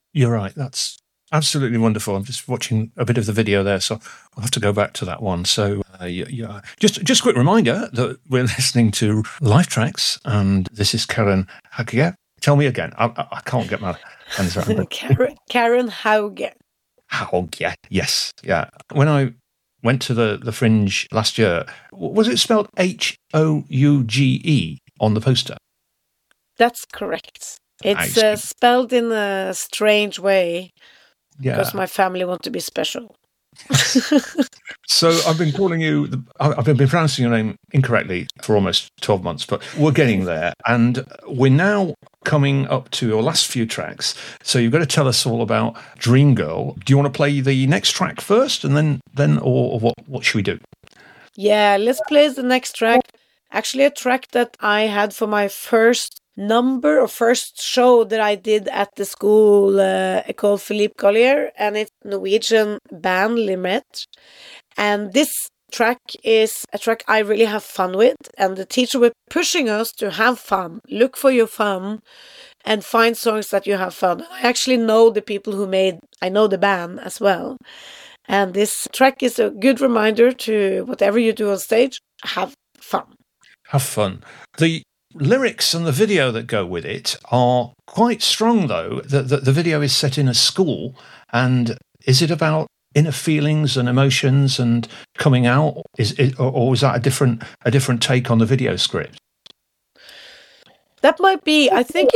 You're right. That's absolutely wonderful. I'm just watching a bit of the video there, so I'll have to go back to that one. So, yeah. Just a quick reminder that we're listening to Life Tracks, and this is Karen Hagia. Tell me again. I can't get my hands around it. Karen Hauge. Hauge. Yes. Yeah. When I went to the Fringe last year, was it spelled Houge on the poster? That's correct. It's spelled in a strange way. Yeah. Because my family want to be special. So I've been calling you, I've been pronouncing your name incorrectly for almost 12 months, but we're getting there. And we're now coming up to your last few tracks. So you've got to tell us all about Dream Girl. Do you want to play the next track first and then or what should we do? Yeah, let's play the next track. Actually, a track that I had for my first show that I did at the school called Philippe Collier, and it's Norwegian band Limette. And this track is a track I really have fun with, and the teacher was pushing us to have fun, look for your fun, and find songs that you have fun. I actually know the people I know the band as well. And this track is a good reminder to whatever you do on stage, have fun. Have fun. The lyrics and the video that go with it are quite strong, though. The video is set in a school, and is it about inner feelings and emotions and coming out? Or is that a different take on the video script? That might be. I think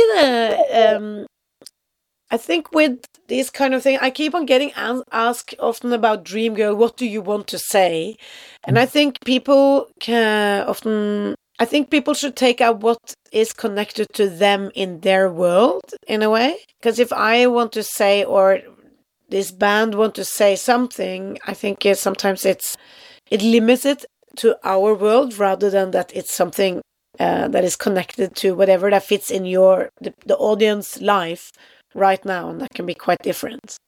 I think with this kind of thing, I keep on getting asked often about Dream Girl. What do you want to say? And I think people I think people should take out what is connected to them in their world, in a way. Because if I want to say, or this band want to say something, I think sometimes it limits it to our world rather than that it's something that is connected to whatever that fits in the audience life right now, and that can be quite different.